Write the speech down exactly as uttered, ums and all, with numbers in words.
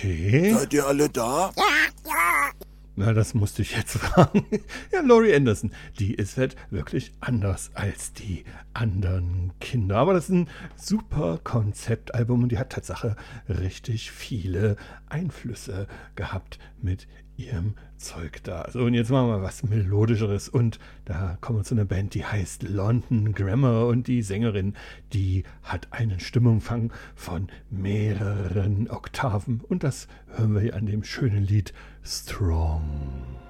Okay. Seid ihr alle da? Ja, ja. Na, das musste ich jetzt fragen. Ja, Laurie Anderson, die ist halt wirklich anders als die anderen Kinder. Aber das ist ein super Konzeptalbum und die hat Tatsache richtig viele Einflüsse gehabt mit ihrem Zeug da. So, und jetzt machen wir was Melodischeres und da kommen wir zu einer Band, die heißt London Grammar und die Sängerin, die hat einen Stimmumfang von mehreren Oktaven und das hören wir hier an dem schönen Lied Strong.